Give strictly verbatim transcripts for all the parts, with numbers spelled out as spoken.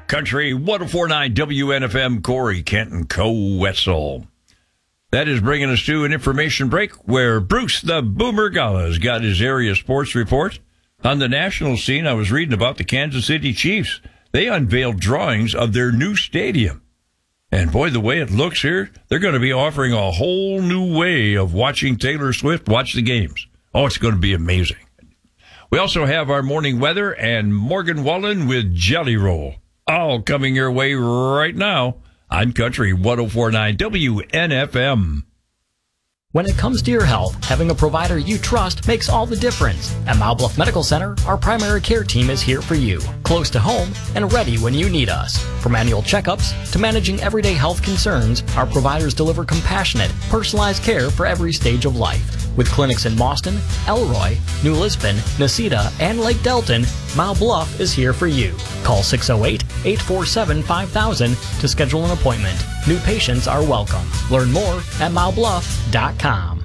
Country one oh four point nine W N F M, Corey, Kenton, Co-Wetzel. That is bringing us to an information break where Bruce the Boomer Gala's got his area sports report. On the national scene, I was reading about the Kansas City Chiefs. They unveiled drawings of their new stadium. And boy, the way it looks here, they're going to be offering a whole new way of watching Taylor Swift watch the games. Oh, it's going to be amazing. We also have our morning weather and Morgan Wallen with Jelly Roll. All coming your way right now on Country one oh four point nine W N F M. When it comes to your health, having a provider you trust makes all the difference. At Mile Bluff Medical Center, our primary care team is here for you, close to home and ready when you need us. From annual checkups to managing everyday health concerns, our providers deliver compassionate, personalized care for every stage of life. With clinics in Boston, Elroy, New Lisbon, Nacita, and Lake Delton, Mile Bluff is here for you. Call six oh eight, eight four seven, five thousand to schedule an appointment. New patients are welcome. Learn more at mile bluff dot com.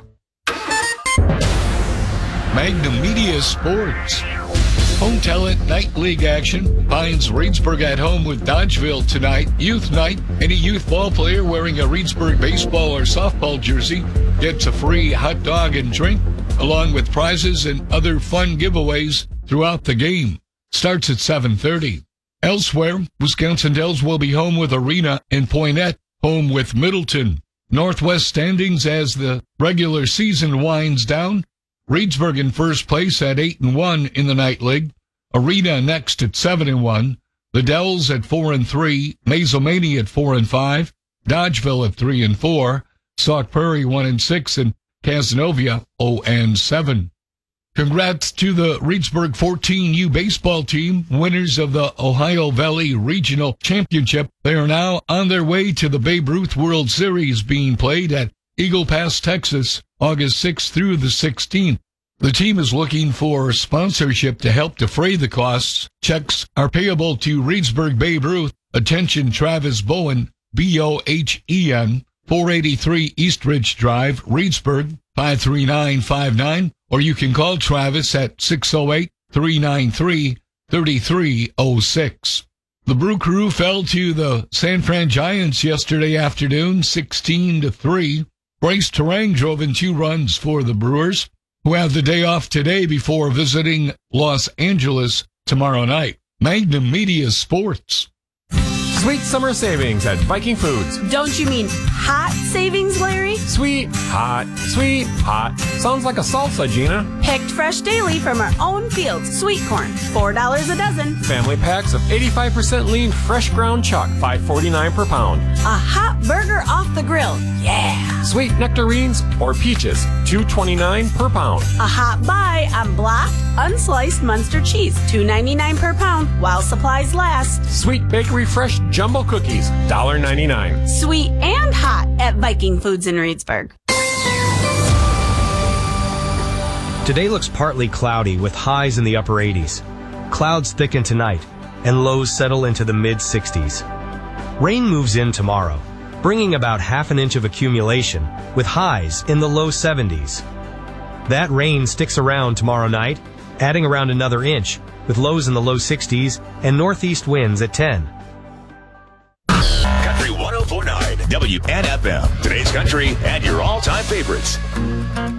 Magnum Media Sports. Home Talent Night League action finds Reedsburg at home with Dodgeville tonight. Youth Night. Any youth ball player wearing a Reedsburg baseball or softball jersey gets a free hot dog and drink, along with prizes and other fun giveaways throughout the game. Starts at seven thirty. Elsewhere, Wisconsin Dells will be home with Arena and Poinette, home with Middleton. Northwest standings as the regular season winds down. Reedsburg in first place at eight and one in the night league. Arena next at seven and one. The Dells at four and three. Mazomanie at four and five. Dodgeville at three and four. Sauk Prairie one and six, and Cazenovia zero and seven. Congrats to the Reedsburg fourteen U baseball team, winners of the Ohio Valley Regional Championship. They are now on their way to the Babe Ruth World Series being played at Eagle Pass, Texas, August sixth through the sixteenth. The team is looking for sponsorship to help defray the costs. Checks are payable to Reedsburg Babe Ruth. Attention Travis Bowen, B O H E N, four eighty-three East Ridge Drive, Reedsburg, five three nine five nine. Or you can call Travis at six oh eight, three nine three, three three oh six. The Brew Crew fell to the San Fran Giants yesterday afternoon, sixteen to three. Bryce Terang drove in two runs for the Brewers, who have the day off today before visiting Los Angeles tomorrow night. Magnum Media Sports. Sweet summer savings at Viking Foods. Don't you mean hot savings, Larry? Sweet, hot, sweet, hot. Sounds like a salsa, Gina. Picked fresh daily from our own fields. Sweet corn, four dollars a dozen. Family packs of eighty-five percent lean fresh ground chuck, five forty-nine per pound. A hot burger off the grill. Yeah. Sweet nectarines or peaches, two twenty-nine per pound. A hot buy on blocked, unsliced Munster cheese, two ninety-nine per pound while supplies last. Sweet bakery fresh jumbo cookies, one ninety-nine. Sweet and hot at Viking Foods in Reedsburg. Today looks partly cloudy with highs in the upper eighties. Clouds thicken tonight and lows settle into the mid sixties. Rain moves in tomorrow, bringing about half an inch of accumulation with highs in the low seventies. That rain sticks around tomorrow night, adding around another inch with lows in the low sixties and northeast winds at ten. Country one oh four point nine W N F M. Today's country and your all-time favorites.